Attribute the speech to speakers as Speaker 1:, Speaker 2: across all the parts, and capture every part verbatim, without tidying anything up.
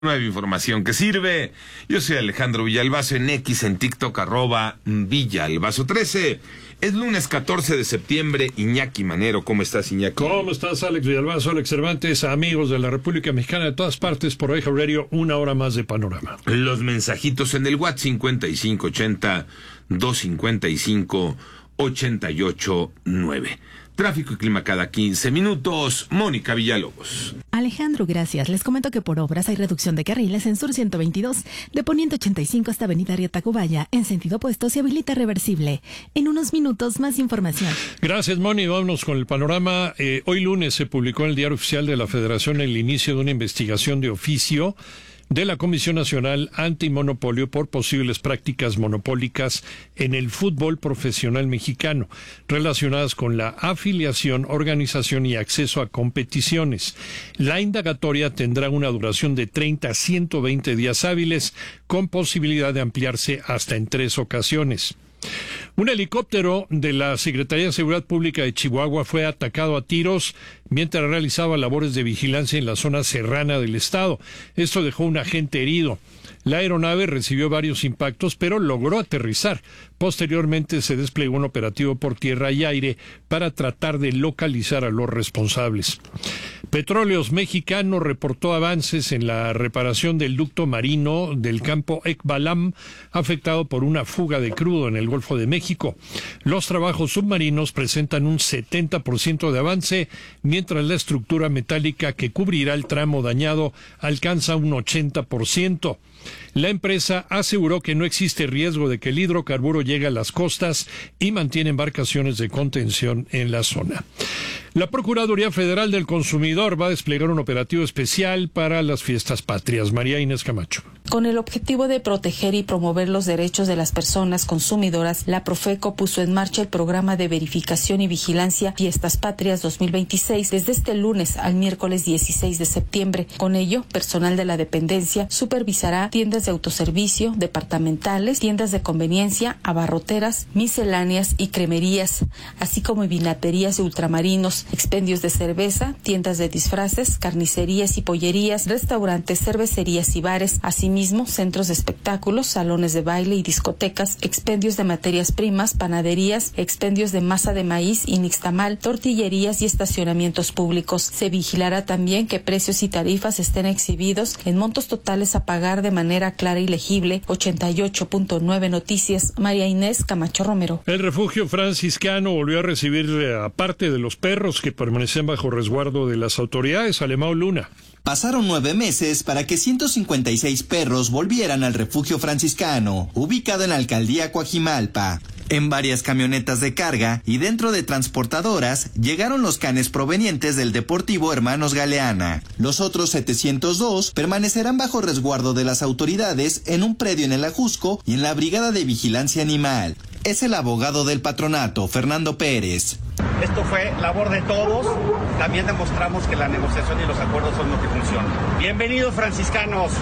Speaker 1: Nueva información que sirve. Yo soy Alejandro Villalbazo en X, en TikTok, arroba Villalbazo trece. Es lunes catorce de septiembre. Iñaki Manero, ¿cómo estás, Iñaki?
Speaker 2: ¿Cómo estás, Alex Villalbazo, Alex Cervantes, amigos de la República Mexicana de todas partes, por Eje Radio, una hora más de panorama?
Speaker 1: Los mensajitos en el WhatsApp cincuenta y cinco ochenta, doscientos cincuenta y cinco, ochenta y ocho nueve. Tráfico y clima cada quince minutos. Mónica Villalobos.
Speaker 3: Alejandro, gracias. Les comento que por obras hay reducción de carriles en Sur ciento veintidós, de Poniente ochenta y cinco hasta Avenida Tacubaya. En sentido opuesto se habilita reversible. En unos minutos más información.
Speaker 2: Gracias, Moni. Vámonos con el panorama. Eh, hoy lunes se publicó en el Diario Oficial de la Federación el inicio de una investigación de oficio de la Comisión Nacional Antimonopolio por posibles prácticas monopólicas en el fútbol profesional mexicano, relacionadas con la afiliación, organización y acceso a competiciones. La indagatoria tendrá una duración de treinta a ciento veinte días hábiles, con posibilidad de ampliarse hasta en tres ocasiones. Un helicóptero de la Secretaría de Seguridad Pública de Chihuahua fue atacado a tiros mientras realizaba labores de vigilancia en la zona serrana del estado. Esto dejó un agente herido. La aeronave recibió varios impactos, pero logró aterrizar. Posteriormente se desplegó un operativo por tierra y aire para tratar de localizar a los responsables. Petróleos Mexicano reportó avances en la reparación del ducto marino del campo Ekbalam, afectado por una fuga de crudo en el Golfo de México. Los trabajos submarinos presentan un setenta por ciento de avance, mientras la estructura metálica que cubrirá el tramo dañado alcanza un ochenta por ciento. La empresa aseguró que no existe riesgo de que el hidrocarburo llegue a las costas y mantiene embarcaciones de contención en la zona. La Procuraduría Federal del Consumidor va a desplegar un operativo especial para las fiestas patrias. María Inés Camacho.
Speaker 4: Con el objetivo de proteger y promover los derechos de las personas consumidoras, la Profeco puso en marcha el programa de verificación y vigilancia Fiestas Patrias dos mil veintiséis desde este lunes al miércoles dieciséis de septiembre. Con ello, personal de la dependencia supervisará tiendas de autoservicio, departamentales, tiendas de conveniencia, abarroteras, misceláneas y cremerías, así como vinaterías y ultramarinos, expendios de cerveza, tiendas de disfraces, carnicerías y pollerías, restaurantes, cervecerías y bares, asimismo centros de espectáculos, salones de baile y discotecas, expendios de materias primas, panaderías, expendios de masa de maíz y nixtamal, tortillerías y estacionamientos públicos. Se vigilará también que precios y tarifas estén exhibidos en montos totales a pagar de manera clara y legible. ochenta y ocho punto nueve Noticias, María Inés Camacho Romero.
Speaker 2: El refugio franciscano volvió a recibir, aparte de los perros que permanecen bajo resguardo de las autoridades, Alemão Luna.
Speaker 5: Pasaron nueve meses para que ciento cincuenta y seis perros volvieran al refugio franciscano, ubicado en la alcaldía Coajimalpa. En varias camionetas de carga y dentro de transportadoras llegaron los canes provenientes del Deportivo Hermanos Galeana. Los otros setecientos dos permanecerán bajo resguardo de las autoridades en un predio en el Ajusco y en la Brigada de Vigilancia Animal. Es el abogado del patronato, Fernando Pérez.
Speaker 6: Esto fue labor de todos. También demostramos que la negociación y los acuerdos son lo que funcionan. Bienvenidos, franciscanos.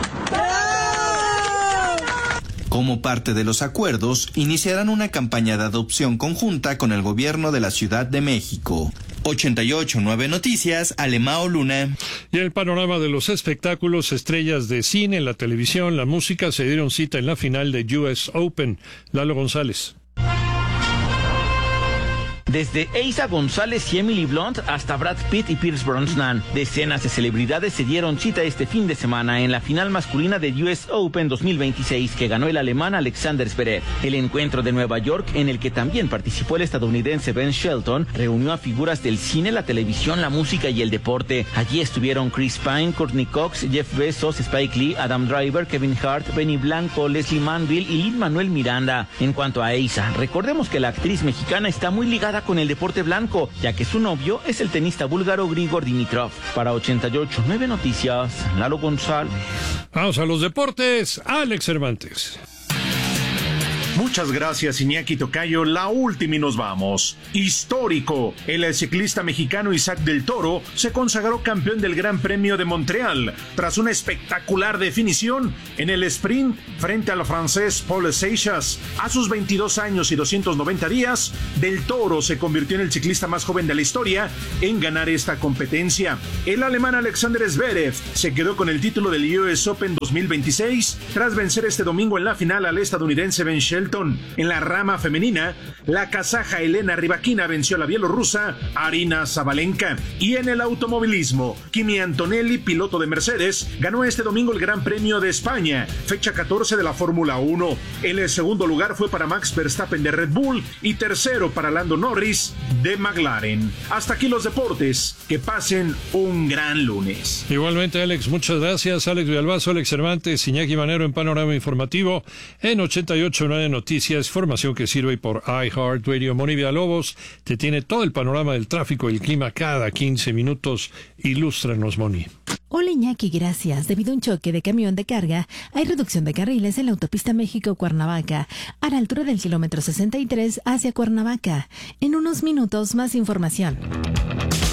Speaker 5: Como parte de los acuerdos, iniciarán una campaña de adopción conjunta con el gobierno de la Ciudad de México. ochenta y ocho punto nueve Noticias, Alemão Luna.
Speaker 2: Y el panorama de los espectáculos, estrellas de cine, la televisión, la música se dieron cita en la final de U S Open. Lalo González.
Speaker 7: Desde Eiza González y Emily Blunt hasta Brad Pitt y Pierce Brosnan, decenas de celebridades se dieron cita este fin de semana en la final masculina de U S Open dos mil veintiséis que ganó el alemán Alexander Zverev. El encuentro de Nueva York, en el que también participó el estadounidense Ben Shelton, reunió a figuras del cine, la televisión, la música y el deporte. Allí estuvieron Chris Pine, Courtney Cox, Jeff Bezos, Spike Lee, Adam Driver, Kevin Hart, Benny Blanco, Leslie Manville y Lin-Manuel Miranda. En cuanto a Eiza, recordemos que la actriz mexicana está muy ligada con el deporte blanco, ya que su novio es el tenista búlgaro Grigor Dimitrov. Para ochenta y ocho punto nueve Noticias, Lalo González.
Speaker 2: Vamos a los deportes, Alex Cervantes.
Speaker 8: Muchas gracias, Iñaki Tocayo. La última y nos vamos. Histórico. El ciclista mexicano Isaac del Toro se consagró campeón del Gran Premio de Montreal tras una espectacular definición en el sprint frente al francés Paul Seixas. A sus veintidós años y doscientos noventa días, Del Toro se convirtió en el ciclista más joven de la historia en ganar esta competencia. El alemán Alexander Zverev se quedó con el título del U S Open dos mil veintiséis tras vencer este domingo en la final al estadounidense Ben Shelton. En la rama femenina, la kazaja Elena Rybakina venció a la bielorrusa Arina Sabalenka. Y en el automovilismo, Kimi Antonelli, piloto de Mercedes, ganó este domingo el Gran Premio de España, fecha catorce de la Fórmula uno. El segundo lugar fue para Max Verstappen de Red Bull y tercero para Lando Norris de McLaren. Hasta aquí los deportes. Que pasen un gran lunes.
Speaker 2: Igualmente, Alex, muchas gracias. Alex Villalbazo, Alex Cervantes, Iñaki Manero en Panorama Informativo en ochenta y ocho punto nueve Noticias, formación que sirve por iHeartRadio. Moni Villalobos te tiene todo el panorama del tráfico y el clima cada quince minutos. Ilústranos, Moni.
Speaker 3: Hola Iñaki, gracias. Debido a un choque de camión de carga, hay reducción de carriles en la autopista México-Cuernavaca, a la altura del kilómetro sesenta y tres hacia Cuernavaca. En unos minutos, más información.